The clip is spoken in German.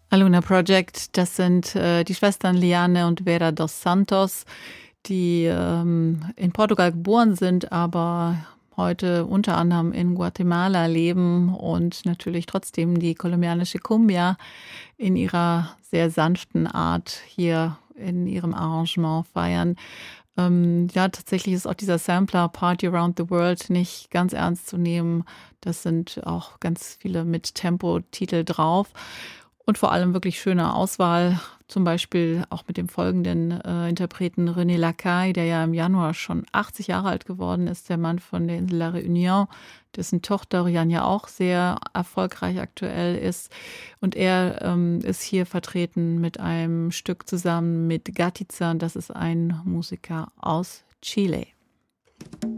Aluna Project, das sind die Schwestern Liane und Vera dos Santos, die in Portugal geboren sind, aber heute unter anderem in Guatemala leben und natürlich trotzdem die kolumbianische Cumbia in ihrer sehr sanften Art hier in ihrem Arrangement feiern. Ja, tatsächlich ist auch dieser Sampler Party Around the World nicht ganz ernst zu nehmen. Das sind auch ganz viele mit Tempo-Titel drauf. Und vor allem wirklich schöne Auswahl, zum Beispiel auch mit dem folgenden Interpreten René Lacaille, der ja im Januar schon 80 Jahre alt geworden ist, der Mann von der Insel La Réunion, dessen Tochter Rian ja auch sehr erfolgreich aktuell ist. Und er ist hier vertreten mit einem Stück zusammen mit Gatica, das ist ein Musiker aus Chile.